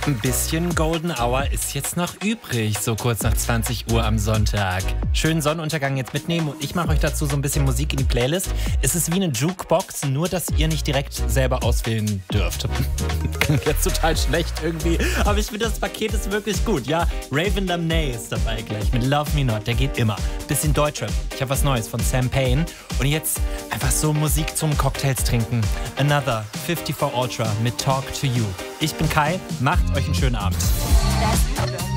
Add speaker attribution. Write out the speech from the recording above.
Speaker 1: Ein bisschen Golden Hour ist jetzt noch übrig, so kurz nach 20 Uhr am Sonntag. Schönen Sonnenuntergang jetzt mitnehmen und ich mache euch dazu so ein bisschen Musik in die Playlist. Es ist wie eine Jukebox, nur dass ihr nicht direkt selber auswählen dürft. Klingt jetzt total schlecht irgendwie, aber ich finde, das Paket ist wirklich gut. Ja, Raven Lamney ist dabei gleich mit Love Me Not, der geht immer. Bisschen Deutschrap. Ich habe was Neues von Sam Payne und jetzt einfach so Musik zum Cocktails trinken. Another 54 Ultra mit Talk to You. Ich bin Kai, macht euch einen schönen Abend.